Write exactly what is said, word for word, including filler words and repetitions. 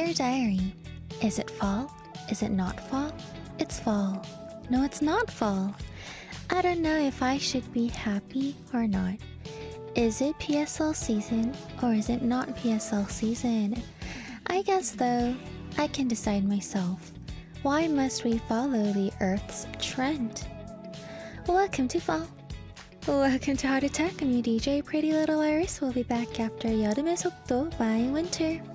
Dear Diary, is it fall? Is it not fall? It's fall. No, it's not fall. I don't know if I should be happy or not. Is it P S L season or is it not P S L season? I guess though, I can decide myself. Why must we follow the Earth's trend? Welcome to fall. Welcome to Heart Attack. I'm your D J, Pretty Little Iris. We'll be back after 여름의 속도 by winter.